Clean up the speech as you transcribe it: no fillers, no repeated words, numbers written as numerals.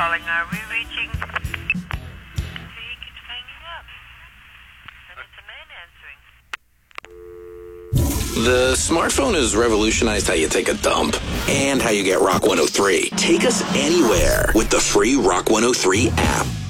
calling. Are we reaching? He keeps hanging up. And it's a man answering. The smartphone has revolutionized how you take a dump and how you get Rock 103. Take us anywhere with the free Rock 103 app.